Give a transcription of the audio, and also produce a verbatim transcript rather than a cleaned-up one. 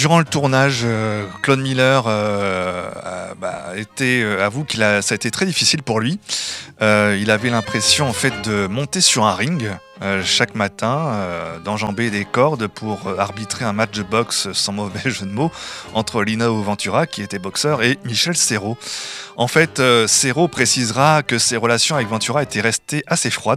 Durant le tournage, euh, Claude Miller euh, a, bah, été, euh, avoue qu'il a, ça a été très difficile pour lui. Euh, il avait l'impression en fait de monter sur un ring euh, chaque matin, euh, d'enjamber des cordes pour euh, arbitrer un match de boxe sans mauvais jeu de mots entre Lino Ventura, qui était boxeur, et Michel Serrault. En fait, euh, Serrault précisera que ses relations avec Ventura étaient restées assez froides.